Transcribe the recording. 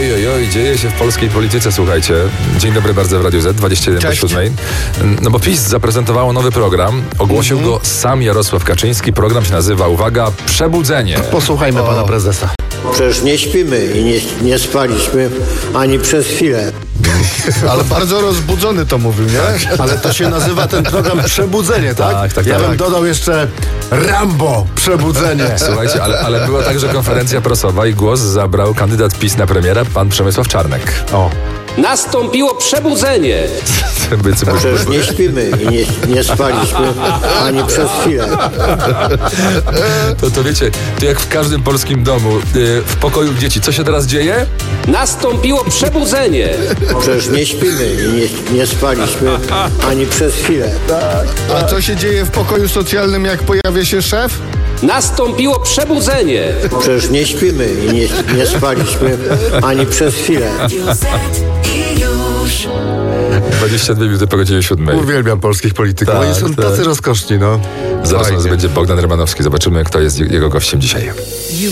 Oj, dzieje się w polskiej polityce, słuchajcie. Dzień dobry bardzo w Radiu Z, 21 po 7. No bo PiS zaprezentowało nowy program. Ogłosił go sam Jarosław Kaczyński. Program się nazywa, uwaga, Przebudzenie. Posłuchajmy pana prezesa. Przecież nie śpimy i nie spaliśmy ani przez chwilę. Ale bardzo rozbudzony to mówił, nie? Ale to się nazywa ten program Przebudzenie, tak? Tak. Ja bym dodał jeszcze Rambo Przebudzenie. Słuchajcie, ale była także konferencja prasowa i głos zabrał kandydat PiS na premiera, pan Przemysław Czarnek. O. Nastąpiło przebudzenie. Przecież nie śpimy i nie spaliśmy ani przez chwilę. To wiecie, to jak w każdym polskim domu, w pokoju dzieci, co się teraz dzieje? Nastąpiło przebudzenie. Przecież nie śpimy i nie spaliśmy ani przez chwilę. A co się dzieje w pokoju socjalnym, jak pojawia się szef? Nastąpiło przebudzenie. Przecież nie śpimy i nie spaliśmy ani przez chwilę. 22 minuty po godzinie 7. Uwielbiam polskich polityków. Tak, Oni są tacy rozkoszni, no. Zaraz u nas Fajnie. będzie Bogdan Rymanowski. Zobaczymy, kto jest jego gościem dzisiaj.